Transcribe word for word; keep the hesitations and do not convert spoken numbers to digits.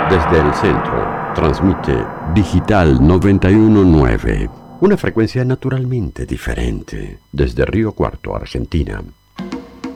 Desde el centro, transmite Digital noventa y uno punto nueve. Una frecuencia naturalmente diferente. Desde Río Cuarto, Argentina.